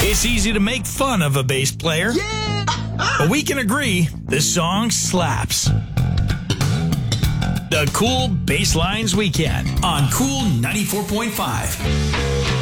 It's easy to make fun of a bass player, but we can agree this song slaps. The Cool Bass Lines Weekend on Cool 94.5.